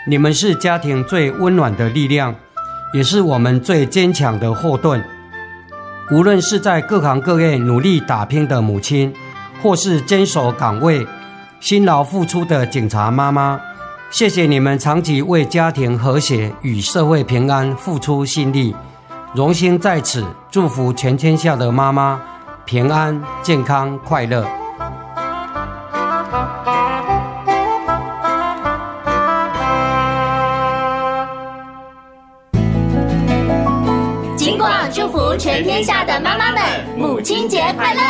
你们是家庭最温暖的力量，也是我们最坚强的后盾。无论是在各行各业努力打拼的母亲，或是坚守岗位辛劳付出的警察妈妈，谢谢你们长期为家庭和谐与社会平安付出心力，荣幸在此祝福全天下的妈妈平安、健康、快乐。 金广祝福全天下的妈妈们，母亲节快乐！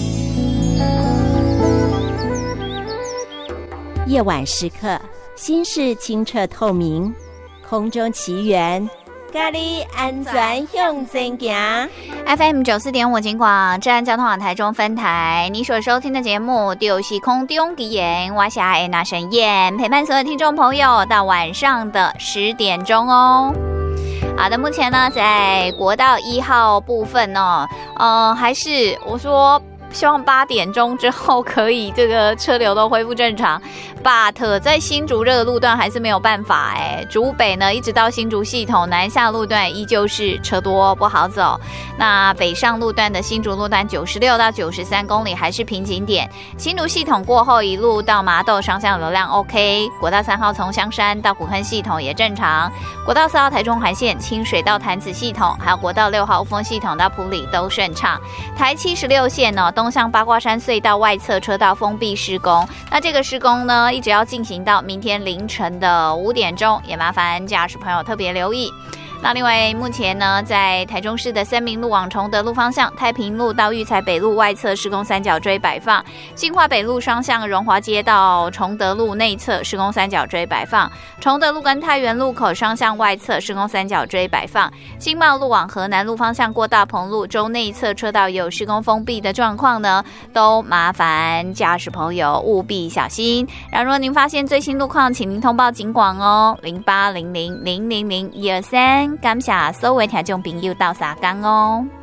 夜晚时刻，心事清澈透明，空中奇缘，咖喱安全向前行。 FM94.5金广治安交通网台中分台，你所收听的节目就是空中奇缘，我是安娜沈燕，陪伴所有听众朋友到晚上的10点钟哦。好的，目前呢，在国道1号部分呢，还是我说希望8点钟之后可以这个车流都恢复正常。but 在新竹这个路段还是没有办法竹北呢一直到新竹系统南下路段依旧是车多不好走。那北上路段的新竹路段96到93公里还是瓶颈点，新竹系统过后一路到麻豆双向流量 OK， 国道3号从香山到古坑系统也正常，国道4号台中环线清水到潭子系统，还有国道6号雾峰系统到埔里都顺畅。台76线呢东向八卦山隧道外侧车道封闭施工，那这个施工呢一直要进行到明天凌晨的5点钟，也麻烦驾驶朋友特别留意。那另外目前呢在台中市的三民路往崇德路方向，太平路到育才北路外侧施工三角锥摆放，新化北路双向荣华街到崇德路内侧施工三角锥摆放，崇德路跟太原路口双向外侧施工三角锥摆放，经贸路往河南路方向过大鹏路州内侧车道有施工封闭的状况呢，都麻烦驾驶朋友务必小心。然后如果您发现最新路况，请您通报警广哦，0800000123。感谢所有听众朋友到沙港哦。